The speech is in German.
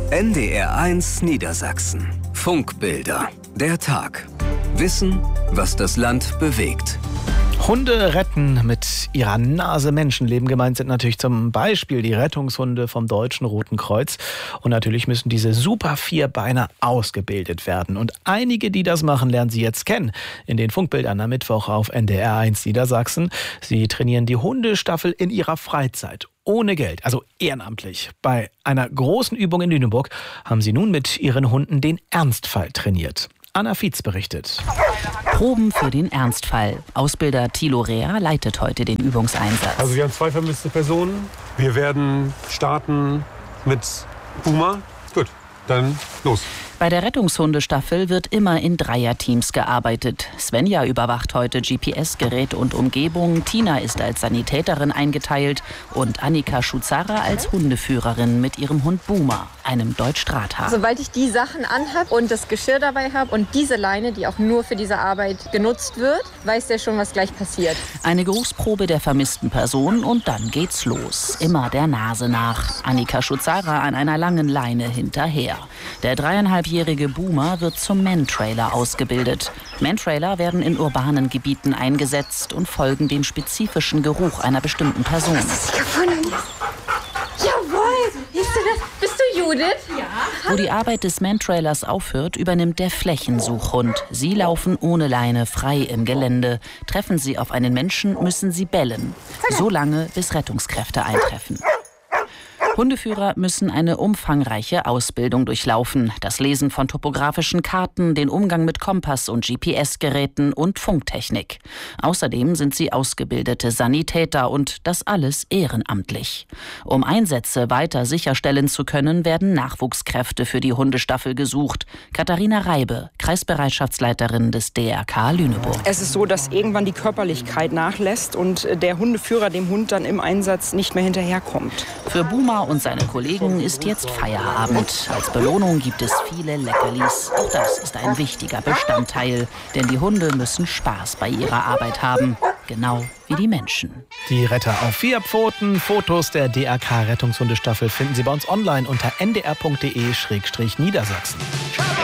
NDR1 Niedersachsen. Funkbilder. Der Tag. Wissen, was das Land bewegt. Hunde retten mit ihrer Nase Menschenleben. Gemeint sind natürlich zum Beispiel die Rettungshunde vom Deutschen Roten Kreuz. Und natürlich müssen diese super Vierbeiner ausgebildet werden. Und einige, die das machen, lernen Sie jetzt kennen. In den Funkbildern am Mittwoch auf NDR1 Niedersachsen. Sie trainieren die Hundestaffel in ihrer Freizeit. Ohne Geld, also ehrenamtlich. Bei einer großen Übung in Lüneburg haben sie nun mit ihren Hunden den Ernstfall trainiert. Anna Fietz berichtet. Proben für den Ernstfall. Ausbilder Thilo Rea leitet heute den Übungseinsatz. Also wir haben 2 vermisste Personen. Wir werden starten mit Puma. Gut, dann los. Bei der Rettungshundestaffel wird immer in Dreierteams gearbeitet. Svenja überwacht heute GPS-Gerät und Umgebung. Tina ist als Sanitäterin eingeteilt und Annika Schuzara als Hundeführerin mit ihrem Hund Buma, einem Deutsch-Drahthaar. Sobald ich die Sachen anhab und das Geschirr dabei habe und diese Leine, die auch nur für diese Arbeit genutzt wird, weiß der schon, was gleich passiert. Eine Geruchsprobe der vermissten Person und dann geht's los. Immer der Nase nach. Annika Schuzara an einer langen Leine hinterher. Der 3,5-jährige Buma wird zum Mantrailer ausgebildet. Mantrailer werden in urbanen Gebieten eingesetzt und folgen dem spezifischen Geruch einer bestimmten Person. Hast du gefunden? Jawohl! Siehst du das? Bist du Judith? Ja. Wo die Arbeit des Mantrailers aufhört, übernimmt der Flächensuchhund. Sie laufen ohne Leine frei im Gelände. Treffen sie auf einen Menschen, müssen sie bellen. So lange, bis Rettungskräfte eintreffen. Hundeführer müssen eine umfangreiche Ausbildung durchlaufen. Das Lesen von topografischen Karten, den Umgang mit Kompass- und GPS-Geräten und Funktechnik. Außerdem sind sie ausgebildete Sanitäter und das alles ehrenamtlich. Um Einsätze weiter sicherstellen zu können, werden Nachwuchskräfte für die Hundestaffel gesucht. Katharina Reibe, Kreisbereitschaftsleiterin des DRK Lüneburg. Es ist so, dass irgendwann die Körperlichkeit nachlässt und der Hundeführer dem Hund dann im Einsatz nicht mehr hinterherkommt. Für Buma und seine Kollegen ist jetzt Feierabend. Als Belohnung gibt es viele Leckerlis. Auch das ist ein wichtiger Bestandteil. Denn die Hunde müssen Spaß bei ihrer Arbeit haben. Genau wie die Menschen. Die Retter auf 4 Pfoten. Fotos der DRK Rettungshundestaffel finden Sie bei uns online unter ndr.de/Niedersachsen.